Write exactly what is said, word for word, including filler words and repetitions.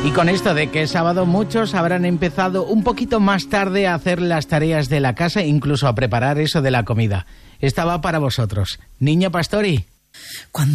Y con esto de que es sábado, muchos habrán empezado un poquito más tarde a hacer las tareas de la casa, incluso a preparar eso de la comida. Esta va para vosotros. Niño Pastori. Cuando